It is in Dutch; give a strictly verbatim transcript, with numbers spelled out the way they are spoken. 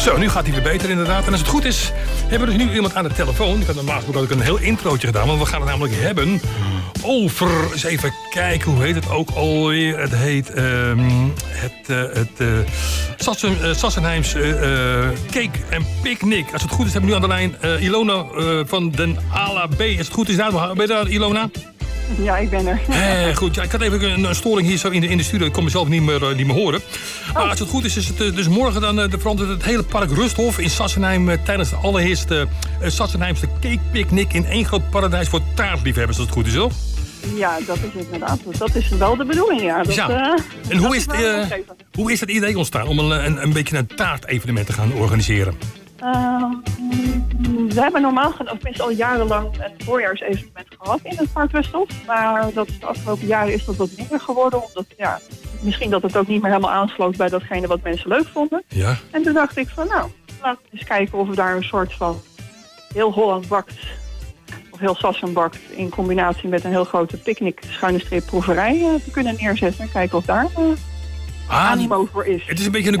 Zo, nu gaat hij weer beter inderdaad. En als het goed is, hebben we dus nu iemand aan de telefoon. Ik had normaal gesproken had ik een heel introotje gedaan. Want we gaan het namelijk hebben over... Eens even kijken, hoe heet het ook alweer? Het heet... Um, het uh, het uh, Sassen, uh, Sassenheims uh, uh, Cake en Picnic. Als het goed is, hebben we nu aan de lijn uh, Ilona uh, van den A L A B. Als het goed is, nou, ben je daar, Ilona? Ja, ik ben er. Eh, goed, ja, ik had even een, een storing hier zo in de, in de studio. Ik kon mezelf niet meer, uh, niet meer horen. Maar Oh. als het goed is, is het uh, dus morgen dan uh, de verandert het hele park Rusthof in Sassenheim... Uh, tijdens de allereerste uh, Sassenheimse Cake Picnic in één groot paradijs voor taartliefhebbers, als het goed is, hoor. Ja, dat is inderdaad. Dat is wel de bedoeling, ja. Dat, Ja. uh, En hoe dat is, het, wel uh, gegeven. hoe is het idee ontstaan om een, een, een beetje een taartevenement te gaan organiseren? Uh, we hebben normaal, of tenminste al jarenlang, een voorjaarsevenement gehad in het park Rusthof. Maar dat de afgelopen jaren is dat wat minder geworden. Omdat, ja, misschien dat het ook niet meer helemaal aansloot bij datgene wat mensen leuk vonden. Ja. En toen dacht ik van, nou, laten we eens kijken of we daar een soort van heel Holland bakt, of heel Sassen bakt, in combinatie met een heel grote picknick schuine streep proeverij uh, te kunnen neerzetten. En kijken of daar uh, Ah, animo voor is. het is een beetje een